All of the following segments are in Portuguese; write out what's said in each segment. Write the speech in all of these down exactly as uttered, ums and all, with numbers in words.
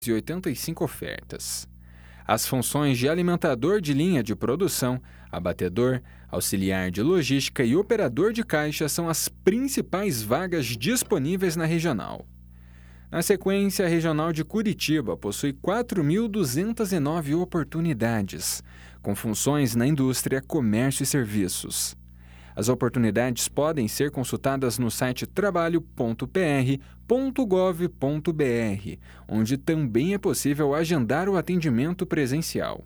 e oitenta e cinco ofertas. As funções de alimentador de linha de produção, abatedor, auxiliar de logística e operador de caixa são as principais vagas disponíveis na regional. Na sequência, a regional de Curitiba possui quatro mil duzentas e nove oportunidades, com funções na indústria, comércio e serviços. As oportunidades podem ser consultadas no site trabalho ponto p r ponto gov ponto b r, onde também é possível agendar o atendimento presencial.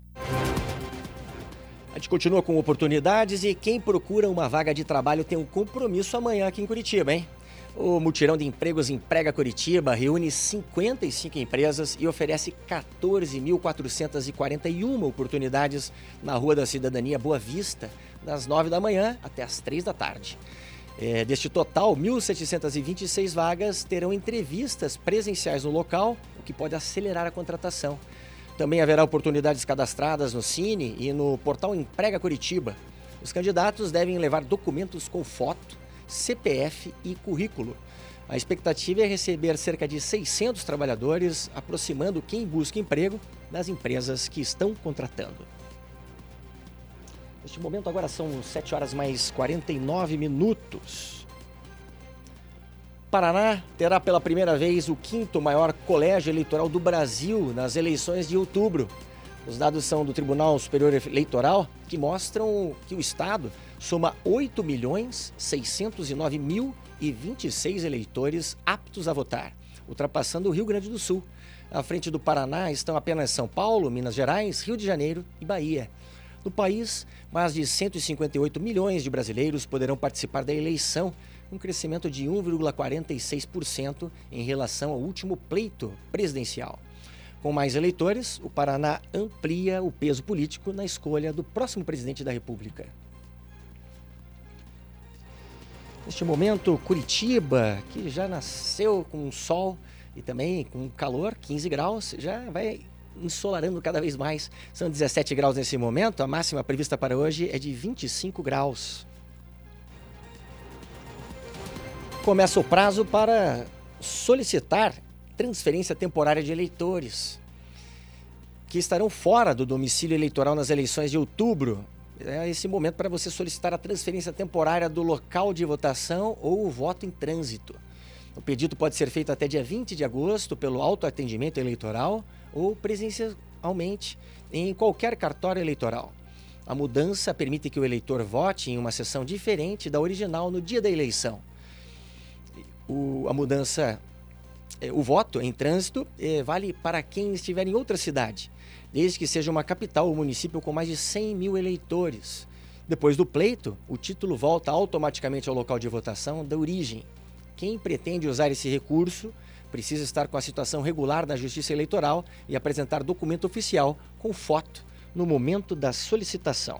A gente continua com oportunidades e quem procura uma vaga de trabalho tem um compromisso amanhã aqui em Curitiba, hein? O Mutirão de Empregos Emprega Curitiba reúne cinquenta e cinco empresas e oferece quatorze mil quatrocentas e quarenta e uma oportunidades na Rua da Cidadania Boa Vista, das nove da manhã até as três da tarde. É, deste total, mil setecentas e vinte e seis vagas terão entrevistas presenciais no local, o que pode acelerar a contratação. Também haverá oportunidades cadastradas no Cine e no portal Emprega Curitiba. Os candidatos devem levar documentos com foto, C P F e currículo. A expectativa é receber cerca de seiscentos trabalhadores, aproximando quem busca emprego das empresas que estão contratando. Neste momento agora são sete horas mais quarenta e nove minutos. Paraná terá pela primeira vez o quinto maior colégio eleitoral do Brasil nas eleições de outubro. Os dados são do Tribunal Superior Eleitoral, que mostram que o estado soma oito milhões seiscentos e nove mil e vinte e seis eleitores aptos a votar, ultrapassando o Rio Grande do Sul. À frente do Paraná estão apenas São Paulo, Minas Gerais, Rio de Janeiro e Bahia. No país, mais de cento e cinquenta e oito milhões de brasileiros poderão participar da eleição, um crescimento de um vírgula quarenta e seis por cento em relação ao último pleito presidencial. Com mais eleitores, o Paraná amplia o peso político na escolha do próximo presidente da República. Neste momento, Curitiba, que já nasceu com sol e também com calor, quinze graus, já vai ensolarando cada vez mais. São dezessete graus nesse momento, a máxima prevista para hoje é de vinte e cinco graus. Começa o prazo para solicitar transferência temporária de eleitores que estarão fora do domicílio eleitoral nas eleições de outubro. É esse momento para você solicitar a transferência temporária do local de votação ou o voto em trânsito. O pedido pode ser feito até dia vinte de agosto pelo autoatendimento eleitoral ou presencialmente em qualquer cartório eleitoral. A mudança permite que o eleitor vote em uma sessão diferente da original no dia da eleição. O, a mudança, o voto em trânsito vale para quem estiver em outra cidade, desde que seja uma capital ou município com mais de cem mil eleitores. Depois do pleito, o título volta automaticamente ao local de votação da origem. Quem pretende usar esse recurso precisa estar com a situação regular na Justiça Eleitoral e apresentar documento oficial com foto no momento da solicitação.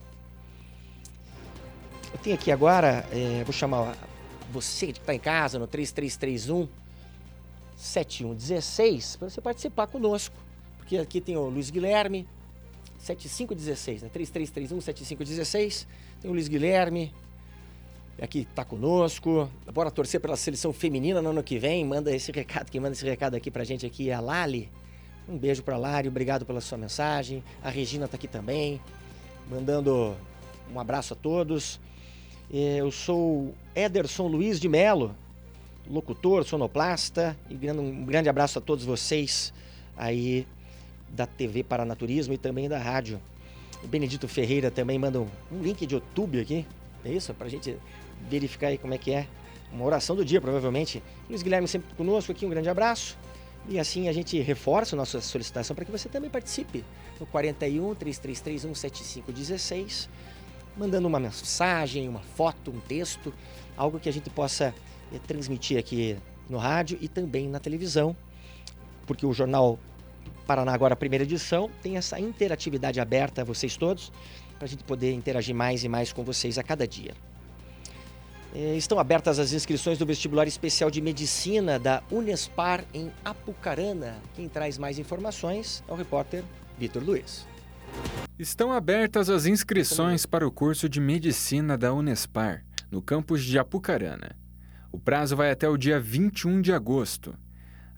Eu tenho aqui agora, é, vou chamar você que está em casa no três três três um, sete um um seis para você participar conosco. Porque aqui tem o Luiz Guilherme, sete cinco um seis, né? três três três um, sete cinco um seis. Tem o Luiz Guilherme, aqui está conosco. Bora torcer pela seleção feminina no ano que vem. Manda esse recado, quem manda esse recado aqui pra gente aqui é a Lali. Um beijo pra Lali, obrigado pela sua mensagem. A Regina está aqui também, mandando um abraço a todos. Eu sou Ederson Luiz de Melo, locutor, sonoplasta, e um grande abraço a todos vocês aí da T V Paranaturismo e também da rádio. O Benedito Ferreira também manda um link de YouTube aqui, é isso? Pra gente verificar aí como é que é. Uma oração do dia, provavelmente. Luiz Guilherme sempre conosco aqui, um grande abraço. E assim a gente reforça a nossa solicitação para que você também participe no quarenta e um, três três três um, sete cinco um seis, mandando uma mensagem, uma foto, um texto, algo que a gente possa é, transmitir aqui no rádio e também na televisão, porque o Jornal Paraná Agora, primeira edição, tem essa interatividade aberta a vocês todos, para a gente poder interagir mais e mais com vocês a cada dia. É, estão abertas as inscrições do vestibular especial de medicina da Unespar em Apucarana. Quem traz mais informações é o repórter Vitor Luiz. Estão abertas as inscrições para o curso de medicina da Unespar, no campus de Apucarana. O prazo vai até o dia vinte e um de agosto.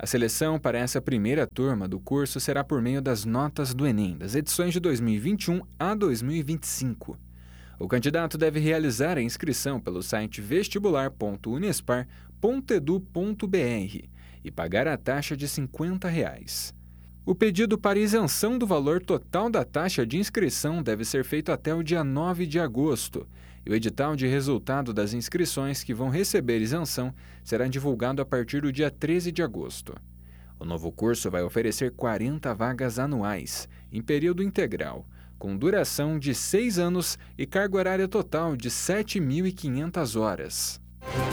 A seleção para essa primeira turma do curso será por meio das notas do Enem, das edições de dois mil e vinte e um a dois mil e vinte e cinco. O candidato deve realizar a inscrição pelo site vestibular ponto unespar ponto edu ponto br e pagar a taxa de cinquenta reais. O pedido para isenção do valor total da taxa de inscrição deve ser feito até o dia nove de agosto, e o edital de resultado das inscrições que vão receber isenção será divulgado a partir do dia treze de agosto. O novo curso vai oferecer quarenta vagas anuais, em período integral, com duração de seis anos e carga horária total de sete mil e quinhentas horas.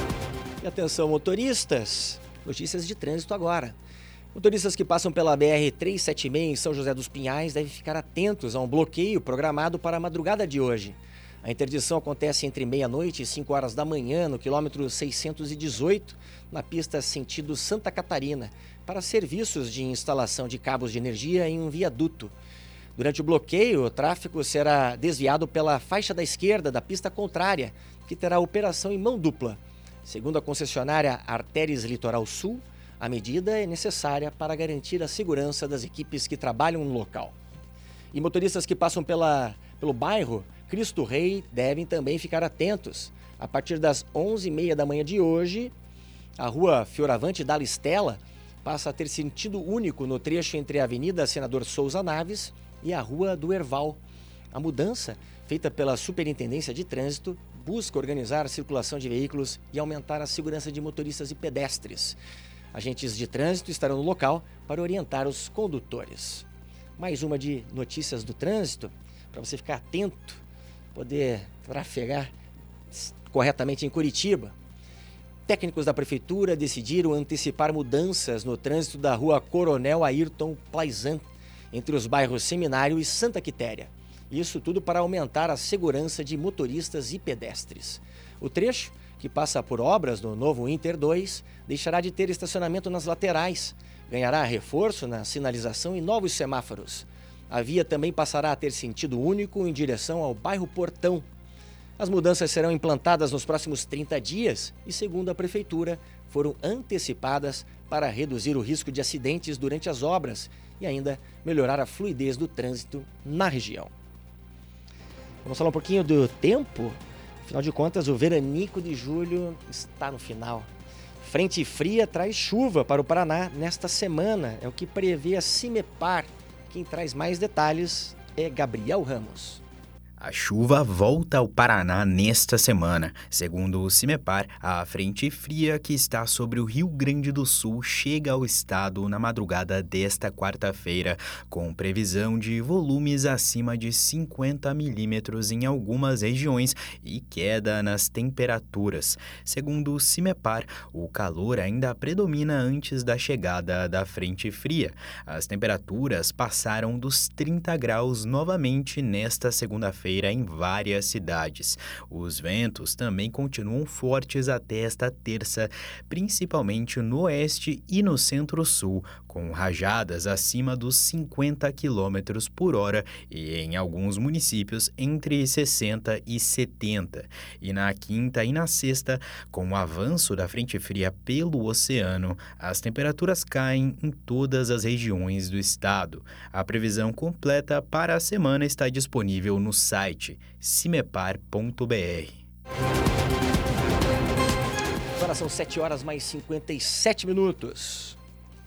E atenção, motoristas! Notícias de trânsito agora. Motoristas que passam pela B R trezentos e setenta e seis em São José dos Pinhais devem ficar atentos a um bloqueio programado para a madrugada de hoje. A interdição acontece entre meia-noite e cinco horas da manhã, no quilômetro seiscentos e dezoito, na pista sentido Santa Catarina, para serviços de instalação de cabos de energia em um viaduto. Durante o bloqueio, o tráfego será desviado pela faixa da esquerda da pista contrária, que terá operação em mão dupla. Segundo a concessionária Artéries Litoral Sul, a medida é necessária para garantir a segurança das equipes que trabalham no local. E motoristas que passam pela, pelo bairro Cristo Rei devem também ficar atentos. A partir das onze e meia da manhã de hoje, a rua Fioravante Dalla Stella passa a ter sentido único no trecho entre a Avenida Senador Souza Naves e a Rua do Herval. A mudança, feita pela Superintendência de Trânsito, busca organizar a circulação de veículos e aumentar a segurança de motoristas e pedestres. Agentes de trânsito estarão no local para orientar os condutores. Mais uma de notícias do trânsito, para você ficar atento, poder trafegar corretamente em Curitiba. Técnicos da Prefeitura decidiram antecipar mudanças no trânsito da rua Coronel Ayrton Plaisant, entre os bairros Seminário e Santa Quitéria. Isso tudo para aumentar a segurança de motoristas e pedestres. O trecho, que passa por obras no novo Inter dois, deixará de ter estacionamento nas laterais, ganhará reforço na sinalização e novos semáforos. A via também passará a ter sentido único em direção ao bairro Portão. As mudanças serão implantadas nos próximos trinta dias e, segundo a Prefeitura, foram antecipadas para reduzir o risco de acidentes durante as obras e ainda melhorar a fluidez do trânsito na região. Vamos falar um pouquinho do tempo? Afinal de contas, o veranico de julho está no final. Frente fria traz chuva para o Paraná nesta semana, é o que prevê a Cimepar. Quem traz mais detalhes é Gabriel Ramos. A chuva volta ao Paraná nesta semana. Segundo o Cimepar, a frente fria que está sobre o Rio Grande do Sul chega ao estado na madrugada desta quarta-feira, com previsão de volumes acima de cinquenta milímetros em algumas regiões e queda nas temperaturas. Segundo o Cimepar, o calor ainda predomina antes da chegada da frente fria. As temperaturas passaram dos trinta graus novamente nesta segunda-feira em várias cidades. Os ventos também continuam fortes até esta terça, principalmente no oeste e no centro-sul, com rajadas acima dos cinquenta quilômetros por hora e em alguns municípios entre sessenta e setenta. E na quinta e na sexta, com o avanço da frente fria pelo oceano, as temperaturas caem em todas as regiões do estado. A previsão completa para a semana está disponível no site site cimepar ponto br. Agora são sete horas mais cinquenta e sete minutos.